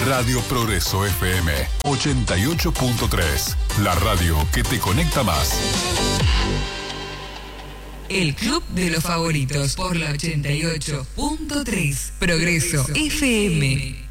Radio Progreso FM 88.3. La radio que te conecta más. El Club de los Favoritos por la 88.3. Progreso FM.